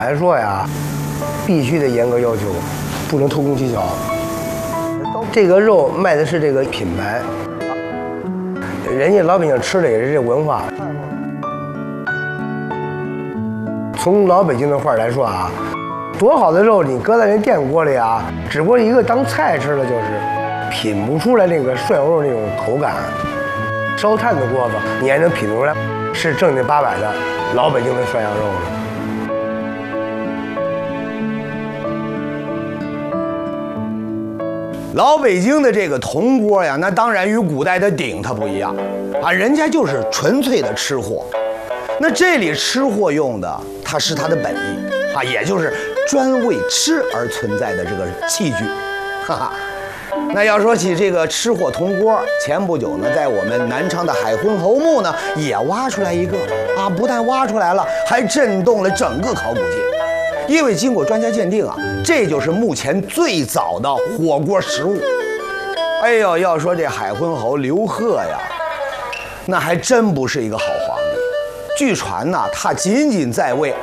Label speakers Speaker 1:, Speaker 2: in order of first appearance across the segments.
Speaker 1: 来说呀，必须得严格要求，不能偷工减料。这个肉卖的是这个品牌，人家老百姓吃的也是这文化。从老北京的话来说啊，多好的肉你搁在人电锅里啊，只不过一个当菜吃了，就是品不出来那个涮羊肉那种口感。烧炭的锅子你还能品出来是正经八百的老北京的涮羊肉了。
Speaker 2: 老北京的这个铜锅呀，那当然与古代的鼎它不一样啊，人家就是纯粹的吃货。那这里吃货用的，它是它的本意啊，也就是专为吃而存在的这个器具，哈哈。那要说起这个吃货铜锅，前不久呢，在我们南昌的海昏侯墓呢，也挖出来一个啊，不但挖出来了，还震动了整个考古界。因为经过专家鉴定啊，这就是目前最早的火锅食物。哎呦，要说这海昏侯刘贺呀，那还真不是一个好皇帝。据传呢，他仅仅在位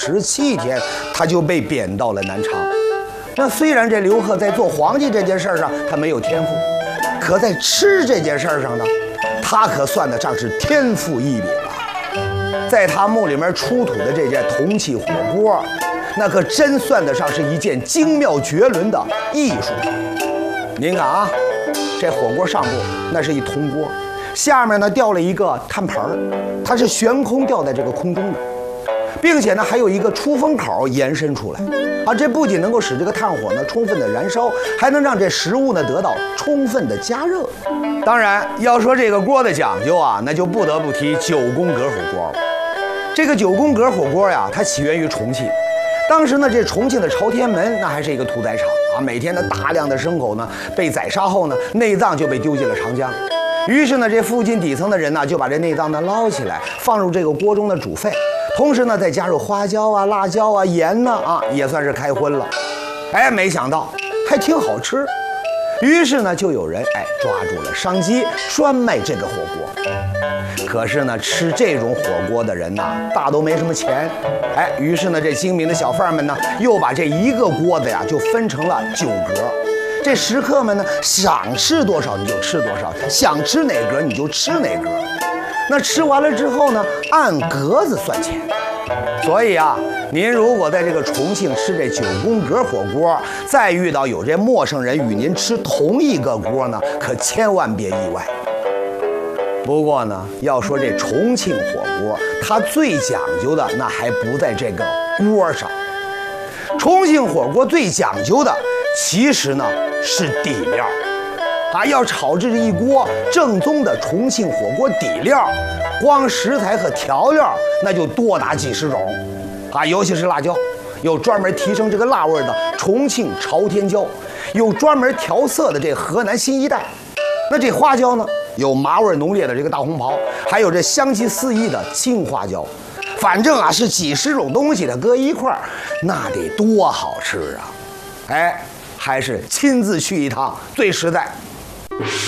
Speaker 2: 27天，他就被贬到了南昌。那虽然这刘贺在做皇帝这件事上他没有天赋，可在吃这件事上呢，他可算得上是天赋异禀了。在他墓里面出土的这件铜器火锅，那可真算得上是一件精妙绝伦的艺术品。您看啊，这火锅上部那是一铜锅，下面呢吊了一个炭盆儿，它是悬空吊在这个空中的，并且呢还有一个出风口延伸出来啊，这不仅能够使这个炭火呢充分的燃烧，还能让这食物呢得到充分的加热。当然，要说这个锅的讲究啊，那就不得不提9宫格火锅了。这个9宫格火锅呀，它起源于重庆。当时呢，这重庆的朝天门那还是一个屠宰场啊，每天的大量的牲口呢被宰杀后呢，内脏就被丢进了长江。于是呢，这附近底层的人呢就把这内脏呢捞起来，放入这个锅中的煮沸，同时呢再加入花椒啊、辣椒啊、盐呢啊，也算是开荤了。哎，没想到还挺好吃。于是呢，就有人抓住了商机，专卖这个火锅。可是呢，吃这种火锅的人呐，大都没什么钱。于是呢，这精明的小贩们呢，又把这一个锅子呀，就分成了9格。这食客们呢，想吃多少你就吃多少，想吃哪格你就吃哪格。那吃完了之后呢，按格子算钱。所以啊，您如果在这个重庆吃这9宫格火锅，再遇到有这陌生人与您吃同一个锅呢，可千万别意外。不过呢，要说这重庆火锅，它最讲究的那还不在这个锅上。重庆火锅最讲究的，其实呢是底料啊，要炒制一锅正宗的重庆火锅底料，光食材和调料那就多达几十种啊，尤其是辣椒，有专门提升这个辣味的重庆朝天椒，有专门调色的这河南新一代。那这花椒呢，有麻味浓烈的这个大红袍，还有这香气四溢的青花椒。反正啊，是几十种东西的搁一块儿，那得多好吃啊！还是亲自去一趟最实在。